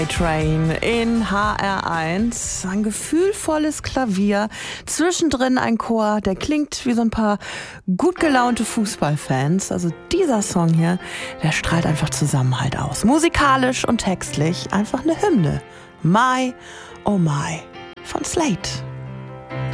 Train in HR1. Ein gefühlvolles Klavier, zwischendrin ein Chor, der klingt wie so ein paar gut gelaunte Fußballfans. Also dieser Song hier, der strahlt einfach Zusammenhalt aus. Musikalisch und textlich einfach eine Hymne. My, oh my von Slate.